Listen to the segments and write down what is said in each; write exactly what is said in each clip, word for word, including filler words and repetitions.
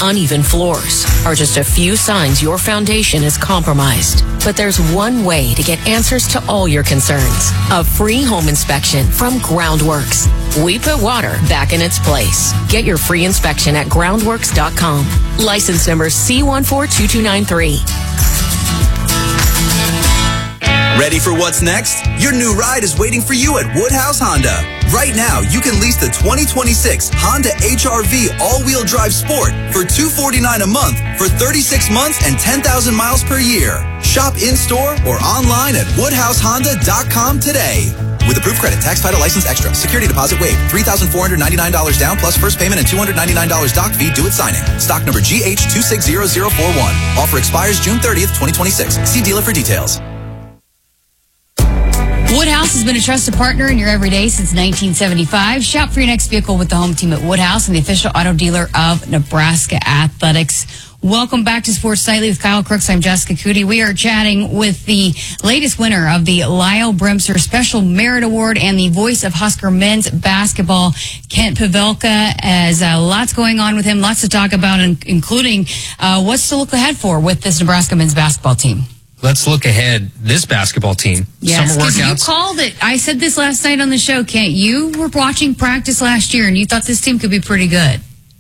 uneven floors are just a few signs your foundation is compromised. But there's one way to get answers to all your concerns. A free home inspection from Groundworks. We put water back in its place. Get your free inspection at groundworks dot com. License number C one four two two nine three. Ready for what's next? Your new ride is waiting for you at Woodhouse Honda. Right now, you can lease the twenty twenty-six Honda H R V all-wheel drive Sport for two hundred forty-nine dollars a month for thirty-six months and ten thousand miles per year. Shop in-store or online at woodhouse honda dot com today. With approved credit, tax, title, license, extra. Security deposit waived. three thousand four hundred ninety-nine dollars down plus first payment and two hundred ninety-nine dollars doc fee due at signing. Stock number G H two six zero zero four one. Offer expires June thirtieth, twenty twenty-six. See dealer for details. Woodhouse has been a trusted partner in your everyday since nineteen seventy-five. Shop for your next vehicle with the home team at Woodhouse and the official auto dealer of Nebraska Athletics. Welcome back to Sports Nightly with Kyle Crooks. I'm Jessica Cootie. We are chatting with the latest winner of the Lyle Bremser Special Merit Award and the voice of Husker men's basketball, Kent Pavelka. As uh, lots going on with him, lots to talk about, including uh, what's to look ahead for with this Nebraska men's basketball team. Let's look ahead. This basketball team. Yes, summer because workouts. You called it. I said this last night on the show, Kent. You were watching practice last year, and you thought this team could be pretty good.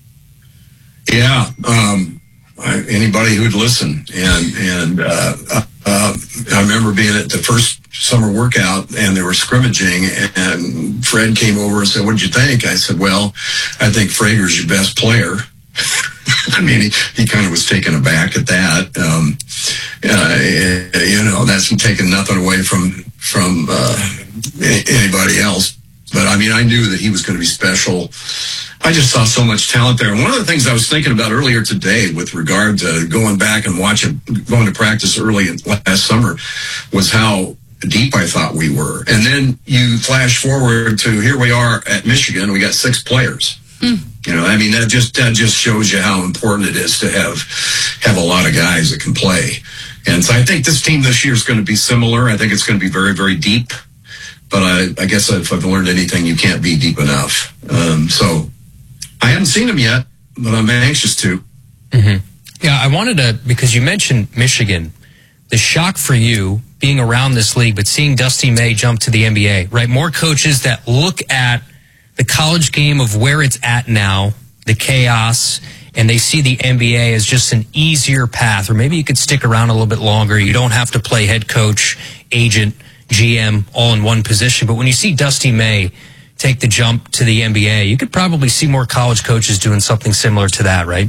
Yeah, um, I, anybody who'd listen. And and uh, uh, I remember being at the first summer workout, and they were scrimmaging, and Fred came over and said, "What'd you think?" I said, "Well, I think Frager's your best player." I mean, he, he kind of was taken aback at that. Um, uh, you know, that's taking nothing away from from uh, anybody else. But, I mean, I knew that he was going to be special. I just saw so much talent there. And one of the things I was thinking about earlier today with regard to going back and watching, going to practice early last summer was how deep I thought we were. And then you flash forward to here we are at Michigan. We got six players. Mm. You know, I mean, that just that just shows you how important it is to have have a lot of guys that can play. And so I think this team this year is going to be similar. I think it's going to be very, very deep. But I, I guess if I've learned anything, you can't be deep enough. Um, so I haven't seen them yet, but I'm anxious to. Mm-hmm. Yeah, I wanted to, because you mentioned Michigan, the shock for you being around this league, but seeing Dusty May jump to the N B A, right? More coaches that look at the college game of where it's at now, the chaos, and they see the N B A as just an easier path, or maybe you could stick around a little bit longer. You don't have to play head coach, agent, G M all in one position. But when you see Dusty May take the jump to the N B A, you could probably see more college coaches doing something similar to that, right?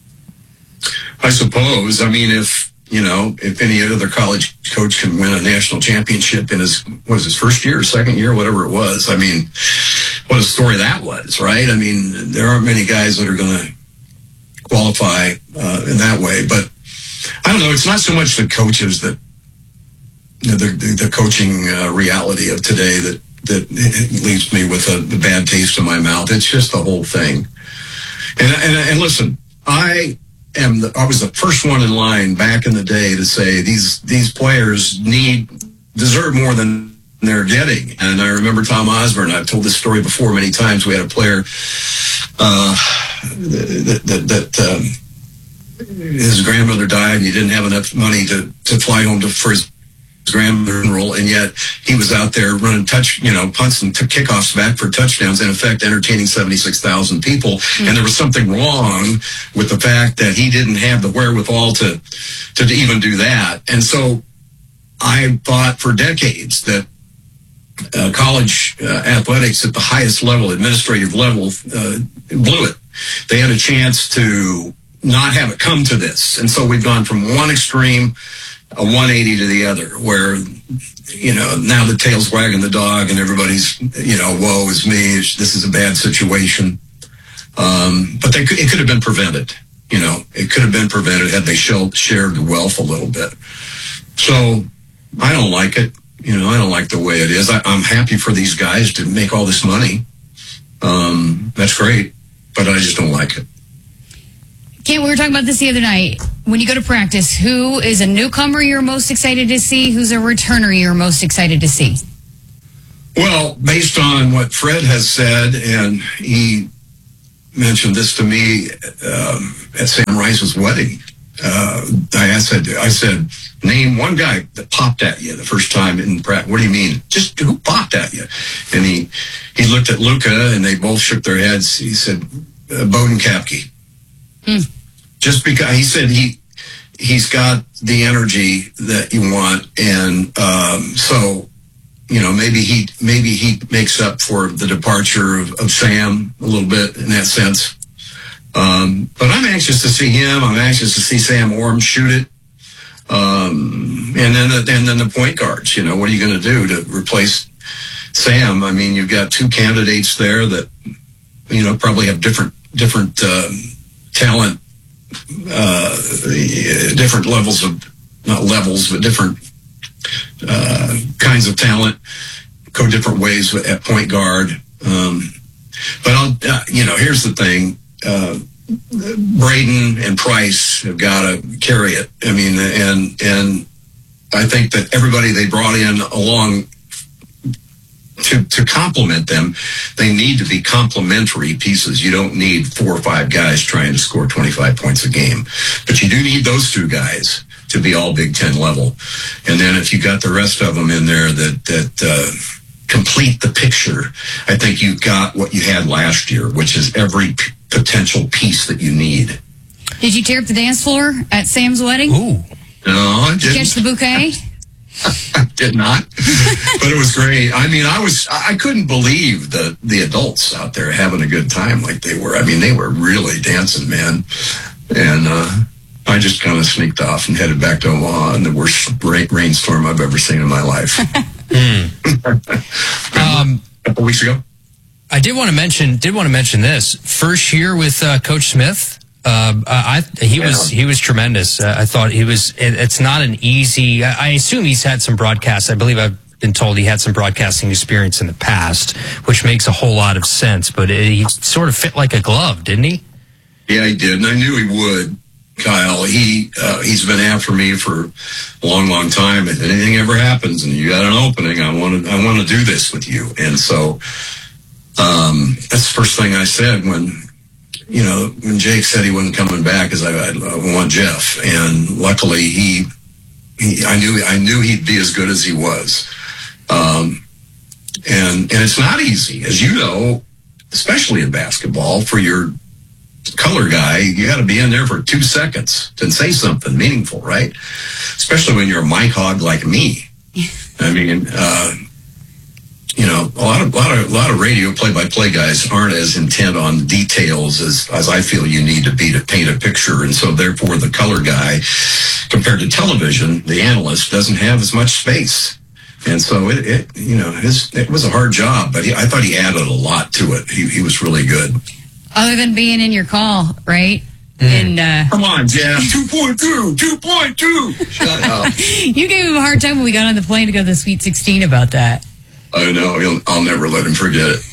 I suppose. I mean, if, you know, if any other college coach can win a national championship in his, what was his first year or second year, whatever it was, I mean, what a story that was, right? I mean, there aren't many guys that are going to qualify uh, in that way. But I don't know. It's not so much the coaches that, you know, the, the, the coaching uh, reality of today that, that leaves me with a, a bad taste in my mouth. It's just the whole thing. And, and, and listen, I am the, I was the first one in line back in the day to say these, these players need, deserve more than they're getting. And I remember Tom Osborne, I've told this story before many times. We had a player uh, that, that, that um, his grandmother died and he didn't have enough money to, to fly home to, for his grandmother, and yet he was out there running touch, you know, punts and t- kickoffs back for touchdowns, in effect entertaining seventy-six thousand people. Mm-hmm. And there was something wrong with the fact that he didn't have the wherewithal to, to even do that. And so I thought for decades that uh, college uh, athletics at the highest level, administrative level, uh, blew it. They had a chance to not have it come to this. And so we've gone from one extreme, a one eighty to the other, where, you know, now the tail's wagging the dog and everybody's, you know, woe is me, this is a bad situation. Um, but they could, it could have been prevented. You know, it could have been prevented had they showed, shared the wealth a little bit. So I don't like it. You know, I don't like the way it is. I, I'm happy for these guys to make all this money. Um, that's great, but I just don't like it. Kent, we were talking about this the other night. When you go to practice, who is a newcomer you're most excited to see? Who's a returner you're most excited to see? Well, based on what Fred has said, and he mentioned this to me um, at Sam Rice's wedding. Uh, I said, I said, name one guy that popped at you the first time in practice. What do you mean? Just who popped at you? And he, he looked at Luka, and they both shook their heads. He said, uh, Bowden Kapke. Hmm. Just because he said he, he's got the energy that you want. And, um, so, you know, maybe he, maybe he makes up for the departure of, of Sam a little bit in that sense. Um, but I'm anxious to see him. I'm anxious to see Sam Orm shoot it. Um, and then, the, and then the point guards, you know, what are you going to do to replace Sam? I mean, you've got two candidates there that, you know, probably have different, different, um, talent, uh, different levels of, not levels, but different, uh, kinds of talent, go different ways at point guard. Um, but I'll, uh, you know, here's the thing. Uh, Braden and Price have got to carry it. I mean, and and I think that everybody they brought in along to to complement them, they need to be complementary pieces. You don't need four or five guys trying to score twenty-five points a game, but you do need those two guys to be all Big Ten level. And then if you got the rest of them in there that that uh, complete the picture, I think you've got what you had last year, which is every p- potential piece that you need. Did you tear up the dance floor at Sam's wedding? Ooh. No, I didn't. Did you catch the bouquet? I did not, but it was great. I mean, I was, I couldn't believe the, the adults out there having a good time like they were. I mean, they were really dancing, man. And, uh, I just kind of sneaked off and headed back to Omaha in the worst rain, rainstorm I've ever seen in my life. mm. um, a couple weeks ago. I did want to mention, did want to mention this first year with uh, Coach Smith. Uh, I he yeah. was he was tremendous. Uh, I thought he was. It, it's not an easy. I, I assume he's had some broadcasts. I believe I've been told he had some broadcasting experience in the past, which makes a whole lot of sense. But it, he sort of fit like a glove, didn't he? Yeah, he did, and I knew he would. Kyle, he uh, he's been after me for a long, long time. If anything ever happens and you got an opening, I want to I want to do this with you. And so um, that's the first thing I said when. You know, when Jake said he wasn't coming back, is I, I, I want Jeff, and luckily he, he, I knew, I knew he'd be as good as he was, um, and and it's not easy, as you know, especially in basketball, for your color guy, you got to be in there for two seconds to say something meaningful, right? Especially when you're a mic hog like me. I mean. Uh, You know, a lot of, lot of, lot of radio play-by-play guys aren't as intent on details as, as I feel you need to be to paint a picture. And so therefore the color guy, compared to television, the analyst doesn't have as much space. And so it, it you know, his, it was a hard job, but he, I thought he added a lot to it. He, he was really good. Other than being in your call, right? Mm. And, uh, Come on, Jeff. two point two, two point two. Shut up. You gave him a hard time when we got on the plane to go to the Sweet sixteen about that. I know. He'll, I'll never let him forget it.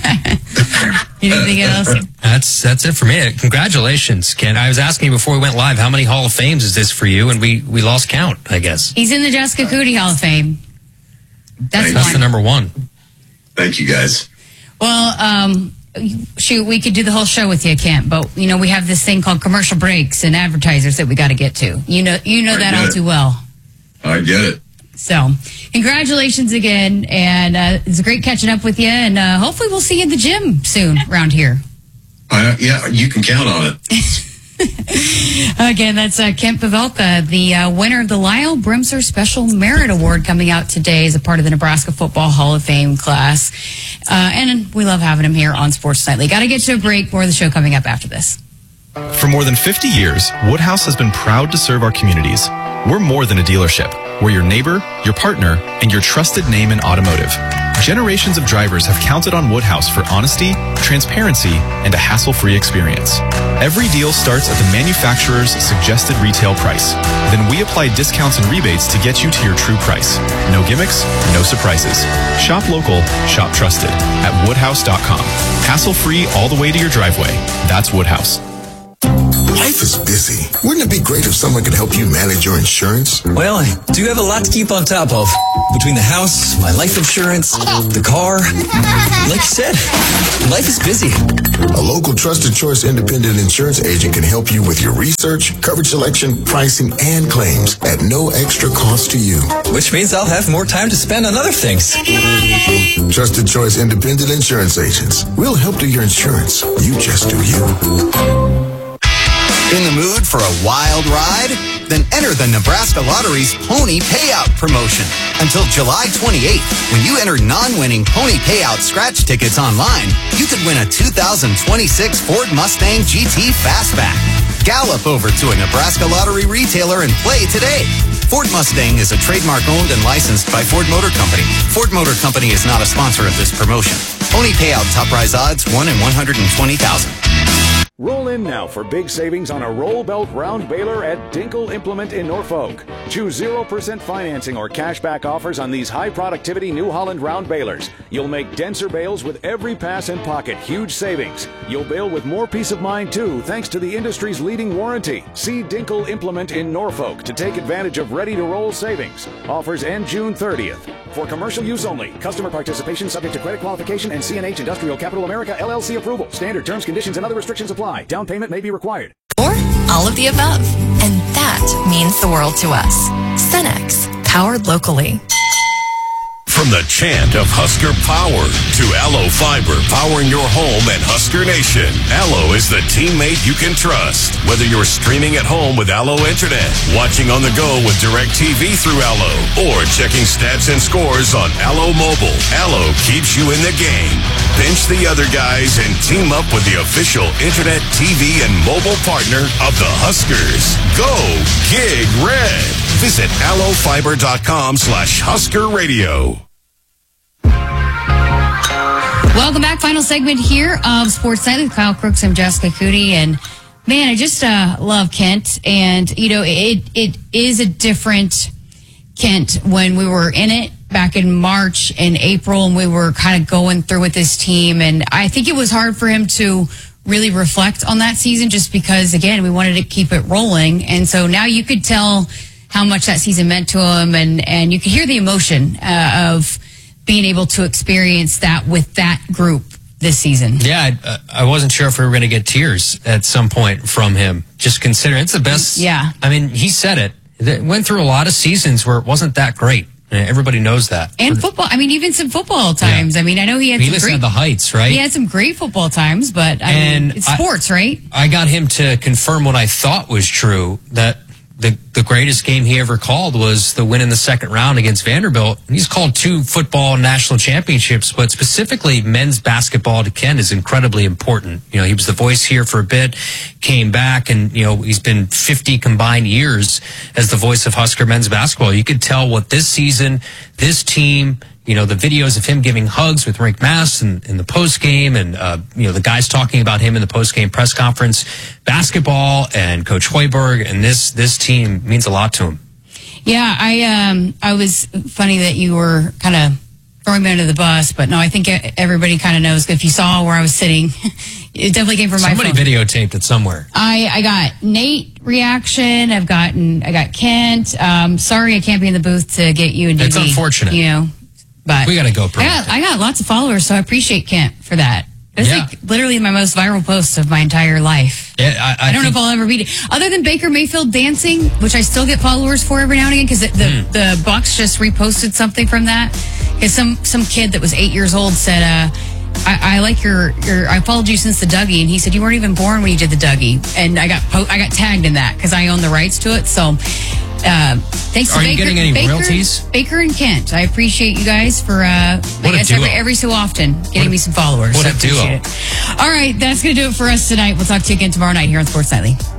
Anything else? That's that's it for me. Congratulations, Ken. I was asking you before we went live, how many Hall of Fames is this for you? And we, we lost count, I guess. He's in the Jessica Cootie Hall of Fame. That's, that's the number one. Thank you, guys. Well, um, shoot, we could do the whole show with you, Kent, but, you know, we have this thing called commercial breaks and advertisers that we got to get to. You know, you know that all too well. I get it. So, congratulations again, and uh, it's great catching up with you, and uh, hopefully we'll see you in the gym soon around here. Uh, yeah, you can count on it. Again, that's uh, Kent Pavelka, the uh, winner of the Lyle Brimser Special Merit Award, coming out today as a part of the Nebraska Football Hall of Fame class. Uh, and we love having him here on Sports Nightly. Got to get to a break. More of the show coming up after this. For more than fifty years, Woodhouse has been proud to serve our communities. We're more than a dealership. We're your neighbor, your partner, and your trusted name in automotive. Generations of drivers have counted on Woodhouse for honesty, transparency, and a hassle-free experience. Every deal starts at the manufacturer's suggested retail price. Then we apply discounts and rebates to get you to your true price. No gimmicks, no surprises. Shop local, shop trusted at woodhouse dot com. Hassle-free all the way to your driveway. That's Woodhouse. Life is busy. Wouldn't it be great if someone could help you manage your insurance? Well, I do have a lot to keep on top of. Between the house, my life insurance, the car. Like you said, life is busy. A local Trusted Choice independent insurance agent can help you with your research, coverage selection, pricing, and claims at no extra cost to you. Which means I'll have more time to spend on other things. Trusted Choice independent insurance agents. We'll help do your insurance. You just do you. In the mood for a wild ride? Then enter the Nebraska Lottery's Pony Payout promotion. Until July twenty-eighth, when you enter non-winning Pony Payout scratch tickets online, you could win a two thousand twenty-six Ford Mustang G T Fastback. Gallop over to a Nebraska Lottery retailer and play today. Ford Mustang is a trademark owned and licensed by Ford Motor Company. Ford Motor Company is not a sponsor of this promotion. Pony Payout top prize odds one in one hundred twenty thousand. Roll in now for big savings on a roll belt round baler at Dinkle Implement in Norfolk. Choose zero percent financing or cashback offers on these high productivity New Holland round balers. You'll make denser bales with every pass and pocket. Huge savings. You'll bale with more peace of mind too, thanks to the industry's leading warranty. See Dinkle Implement in Norfolk to take advantage of ready to roll savings. Offers end June thirtieth. For commercial use only. Customer participation subject to credit qualification and C N H Industrial Capital America L L C approval. Standard terms, conditions, and other restrictions apply. Down payment may be required. Or all of the above. And that means the world to us. Cenex, powered locally. From the chant of Husker Power to Allo Fiber powering your home and Husker Nation, Allo is the teammate you can trust. Whether you're streaming at home with Allo Internet, watching on the go with DirecTV through Allo, or checking stats and scores on Allo Mobile, Allo keeps you in the game. Bench the other guys and team up with the official Internet, T V, and mobile partner of the Huskers. Go Gig Red. Visit allofiber.com slash Husker Radio. Welcome back. Final segment here of Sports Nightly with Kyle Crooks. I'm Jessica Cootie. And man, I just uh, love Kent. And, you know, it it is a different Kent when we were in it back in March and April, and we were kind of going through with this team. And I think it was hard for him to really reflect on that season just because, again, we wanted to keep it rolling. And so now you could tell how much that season meant to him, and, and you could hear the emotion uh, of being able to experience that with that group this season. Yeah, I, I wasn't sure if we were going to get tears at some point from him, just considering it's the best. Yeah. I mean, he said it. It went through a lot of seasons where it wasn't that great. Everybody knows that. And football. I mean, even some football times. Yeah. I mean, I know he had he some great, at the heights, right? He had some great football times, but I and mean, it's sports, I, right? I got him to confirm what I thought was true, that the the greatest game he ever called was the win in the second round against Vanderbilt. And he's called two football national championships, but specifically men's basketball to Ken is incredibly important. You know, he was the voice here for a bit, came back, and, you know, he's been fifty combined years as the voice of Husker men's basketball. You could tell what this season, this team, you know, the videos of him giving hugs with Rick Mass in, in the postgame, and, uh, you know, the guys talking about him in the postgame press conference. Basketball and Coach Hoiberg and this this team means a lot to him. Yeah, I um I was funny that you were kind of throwing me under the bus, but no, I think everybody kind of knows. If you saw where I was sitting, it definitely came from my phone. Somebody videotaped it somewhere. I, I got Nate reaction. I've gotten I got Kent. Um, sorry, I can't be in the booth to get you and It's unfortunate. You know. But we got to go. I got, I got lots of followers, so I appreciate Kent for that. It's yeah. like literally my most viral post of my entire life. Yeah, I, I, I don't know if I'll ever beat it. Other than Baker Mayfield dancing, which I still get followers for every now and again, because the, the, mm. the Bucks just reposted something from that. Because some, some kid that was eight years old said, uh, I, I like your, your, I followed you since the Dougie. And he said, you weren't even born when you did the Dougie. And I got, po- I got tagged in that because I own the rights to it. So, Uh, thanks to Are Baker, you getting any Baker, royalties? Baker and Kent. I appreciate you guys for, uh, I guess every, every so often getting what me some followers. What so a duo. It. All right, that's going to do it for us tonight. We'll talk to you again tomorrow night here on Sports Nightly.